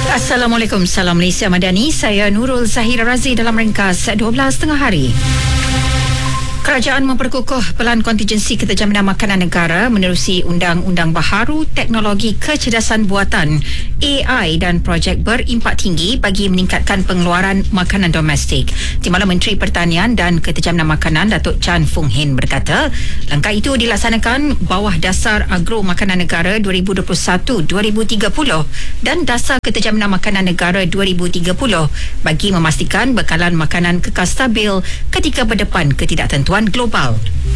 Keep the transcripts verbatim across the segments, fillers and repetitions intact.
Assalamualaikum, salam Malaysia Madani. Saya Nurul Zahira Razi dalam ringkas dua belas tengah hari. Kerajaan memperkukuh pelan kontingensi Keterjaminan Makanan Negara menerusi Undang-Undang Baharu Teknologi Kecerdasan Buatan A I dan projek berimpak tinggi bagi meningkatkan pengeluaran makanan domestik. Timbalan Menteri Pertanian dan Keterjaminan Makanan Datuk Chan Fung Hin berkata, langkah itu dilaksanakan bawah Dasar Agro Makanan Negara dua ribu dua puluh satu hingga dua ribu tiga puluh dan Dasar Keterjaminan Makanan Negara dua ribu tiga puluh bagi memastikan bekalan makanan kekal stabil ketika berdepan ketidaktentuan global.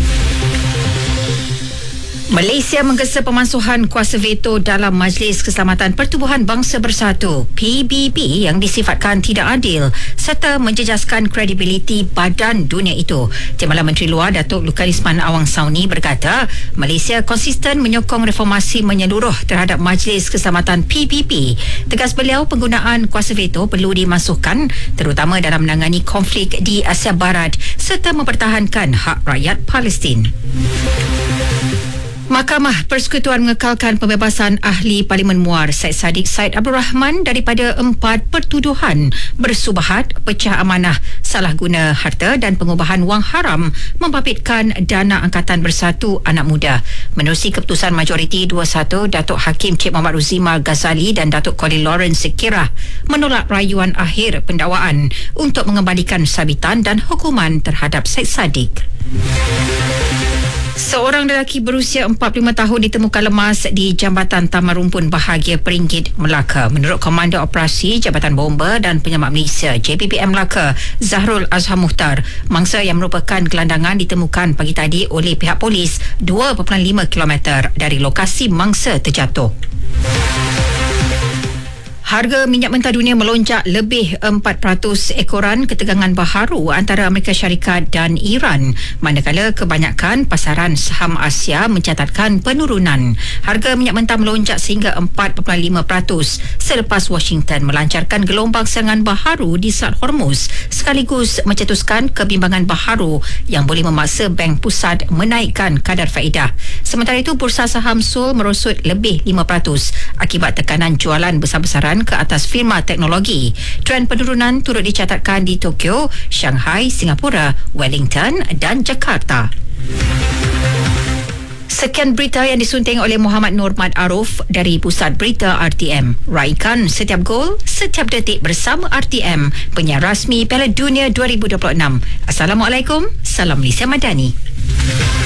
Malaysia menggesa pemansuhan kuasa veto dalam Majlis Keselamatan Pertubuhan Bangsa Bersatu P B B yang disifatkan tidak adil serta menjejaskan kredibiliti badan dunia itu. Timbalan Menteri Luar Datuk Lukarisman Awang Sauni berkata, Malaysia konsisten menyokong reformasi menyeluruh terhadap Majlis Keselamatan P B B. Tegas beliau, penggunaan kuasa veto perlu dimasukkan terutama dalam menangani konflik di Asia Barat serta mempertahankan hak rakyat Palestin. Mahkamah Persekutuan mengekalkan pembebasan Ahli Parlimen Muar Syed Saddiq Said Abdul Rahman daripada empat pertuduhan bersubahat, pecah amanah, salah guna harta dan pengubahan wang haram membabitkan dana Angkatan Bersatu Anak Muda. Menerusi keputusan majoriti dua satu, Datuk Hakim Cik Muhammad Ruzima Ghazali dan Datuk Colin Lawrence Sekirah menolak rayuan akhir pendakwaan untuk mengembalikan sabitan dan hukuman terhadap Syed Saddiq. Seorang lelaki berusia empat puluh lima tahun ditemukan lemas di Jambatan Taman Rumpun Bahagia Peringgit, Melaka. Menurut Komander Operasi Jabatan Bomba dan Penyelamat Malaysia J P P M Melaka, Zahrul Azhar Muhtar, mangsa yang merupakan gelandangan ditemukan pagi tadi oleh pihak polis dua perpuluhan lima kilometer dari lokasi mangsa terjatuh. Harga minyak mentah dunia melonjak lebih empat peratus ekoran ketegangan baharu antara Amerika Syarikat dan Iran, manakala kebanyakan pasaran saham Asia mencatatkan penurunan. Harga minyak mentah melonjak sehingga empat perpuluhan lima peratus selepas Washington melancarkan gelombang serangan baharu di Selat Hormuz sekaligus mencetuskan kebimbangan baharu yang boleh memaksa Bank Pusat menaikkan kadar faedah. Sementara itu, bursa saham Seoul merosot lebih lima peratus akibat tekanan jualan besar-besaran ke atas firma teknologi. Trend penurunan turut dicatatkan di Tokyo, Shanghai, Singapura, Wellington dan Jakarta. Sekian berita yang disunting oleh Muhammad Nur Mat Aruf dari Pusat Berita R T M. Raikan setiap gol, setiap detik bersama R T M, penyiar rasmi Piala Dunia dua ribu dua puluh enam. Assalamualaikum, salam Malaysia Madani.